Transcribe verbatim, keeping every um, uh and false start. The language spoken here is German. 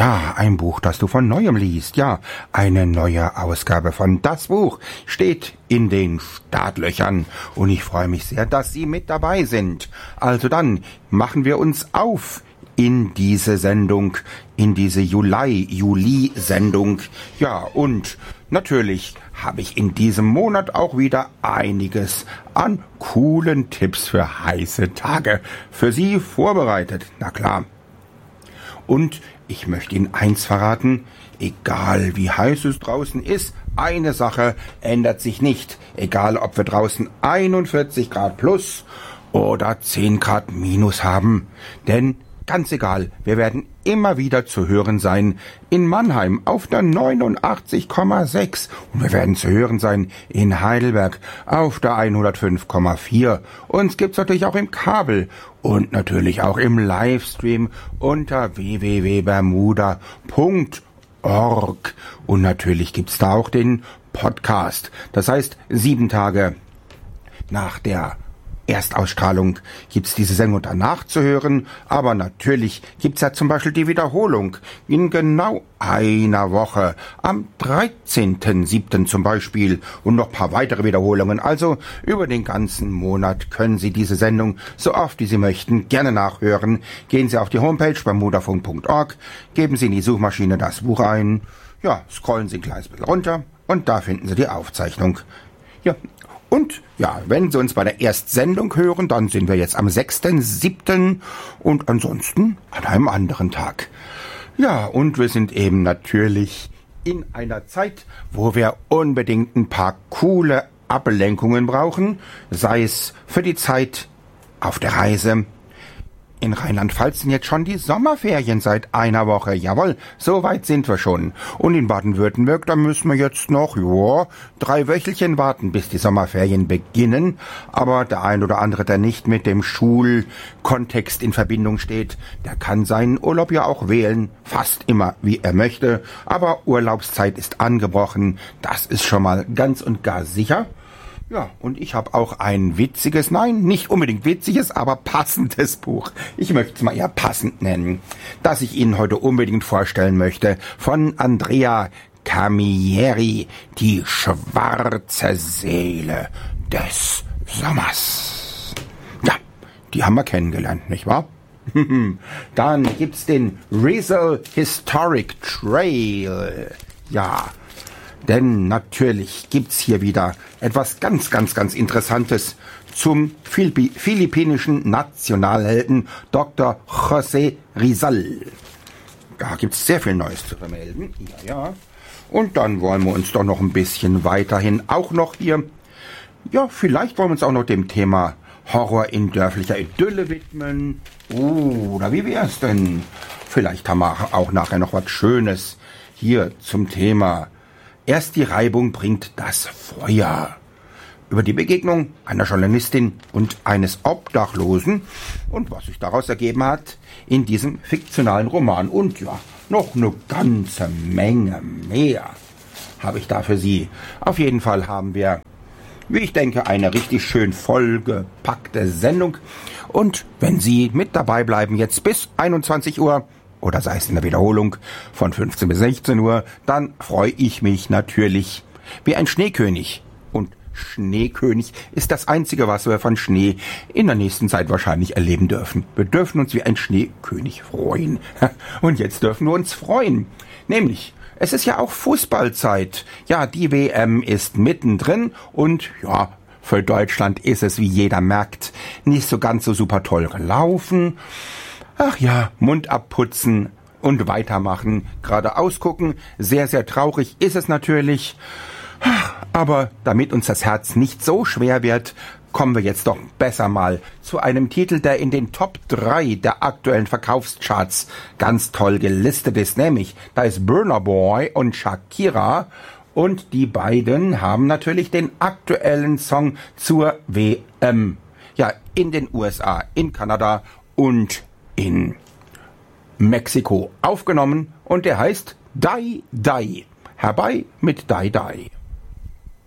Ja, ein Buch, das du von Neuem liest. Ja, eine neue Ausgabe von Das Buch steht in den Startlöchern. Und ich freue mich sehr, dass Sie mit dabei sind. Also dann machen wir uns auf in diese Sendung, in diese Juli-Juli-Sendung. Ja, und natürlich habe ich in diesem Monat auch wieder einiges an coolen Tipps für heiße Tage für Sie vorbereitet. Na klar. Und ich möchte Ihnen eins verraten, egal wie heiß es draußen ist, eine Sache ändert sich nicht. Egal, ob wir draußen einundvierzig Grad plus oder zehn Grad minus haben. Denn ganz egal, wir werden immer wieder zu hören sein in Mannheim auf der neunundachtzig Komma sechs und wir werden zu hören sein in Heidelberg auf der hundertfünf Komma vier. Uns gibt's natürlich auch im Kabel und natürlich auch im Livestream unter w w w punkt bermuda punkt org und natürlich gibt's da auch den Podcast. Das heißt, sieben Tage nach der Erstausstrahlung gibt's diese Sendung danach zu hören, aber natürlich gibt's ja zum Beispiel die Wiederholung in genau einer Woche, am dreizehnten siebten zum Beispiel und noch ein paar weitere Wiederholungen. Also über den ganzen Monat können Sie diese Sendung so oft wie Sie möchten gerne nachhören. Gehen Sie auf die Homepage bermudafunk punkt org, geben Sie in die Suchmaschine das Buch ein, ja, scrollen Sie ein kleines bisschen runter und da finden Sie die Aufzeichnung. Ja, und ja, wenn Sie uns bei der Erstsendung hören, dann sind wir jetzt am sechsten siebten und ansonsten an einem anderen Tag. Ja, und wir sind eben natürlich in einer Zeit, wo wir unbedingt ein paar coole Ablenkungen brauchen, sei es für die Zeit auf der Reise. In Rheinland-Pfalz sind jetzt schon die Sommerferien seit einer Woche. Jawohl, so weit sind wir schon. Und in Baden-Württemberg, da müssen wir jetzt noch, ja, drei Wöchelchen warten, bis die Sommerferien beginnen. Aber der ein oder andere, der nicht mit dem Schulkontext in Verbindung steht, der kann seinen Urlaub ja auch wählen, fast immer, wie er möchte. Aber Urlaubszeit ist angebrochen, das ist schon mal ganz und gar sicher. Ja, und ich habe auch ein witziges, nein, nicht unbedingt witziges, aber passendes Buch. Ich möchte es mal eher passend nennen, das ich Ihnen heute unbedingt vorstellen möchte, von Andrea Camilleri, die schwarze Seele des Sommers. Ja, die haben wir kennengelernt, nicht wahr? Dann gibt's den Riesel Historic Trail. Ja, denn natürlich gibt's hier wieder etwas ganz, ganz, ganz Interessantes zum Philippi- philippinischen Nationalhelden Doktor José Rizal. Da gibt's sehr viel Neues zu vermelden. Ja, ja. Und dann wollen wir uns doch noch ein bisschen weiterhin auch noch hier, ja, vielleicht wollen wir uns auch noch dem Thema Horror in dörflicher Idylle widmen. Oh, oder wie wär's denn? Vielleicht haben wir auch nachher noch was Schönes hier zum Thema Erst die Reibung bringt das Feuer. Über die Begegnung einer Journalistin und eines Obdachlosen und was sich daraus ergeben hat in diesem fiktionalen Roman. Und ja, noch eine ganze Menge mehr habe ich da für Sie. Auf jeden Fall haben wir, wie ich denke, eine richtig schön vollgepackte Sendung. Und wenn Sie mit dabei bleiben, jetzt bis einundzwanzig Uhr, oder sei es in der Wiederholung von fünfzehn bis sechzehn Uhr, dann freue ich mich natürlich wie ein Schneekönig. Und Schneekönig ist das Einzige, was wir von Schnee in der nächsten Zeit wahrscheinlich erleben dürfen. Wir dürfen uns wie ein Schneekönig freuen. Und jetzt dürfen wir uns freuen. Nämlich, es ist ja auch Fußballzeit. Ja, die W M ist mittendrin und ja, für Deutschland ist es, wie jeder merkt, nicht so ganz so super toll gelaufen. Ach ja, Mund abputzen und weitermachen, geradeaus gucken. Sehr, sehr traurig ist es natürlich. Aber damit uns das Herz nicht so schwer wird, kommen wir jetzt doch besser mal zu einem Titel, der in den Top drei der aktuellen Verkaufscharts ganz toll gelistet ist. Nämlich, da ist Burna Boy und Shakira. Und die beiden haben natürlich den aktuellen Song zur W M. Ja, in den U S A, in Kanada und in Mexiko aufgenommen und der heißt Die Die. Herbei mit Die Die.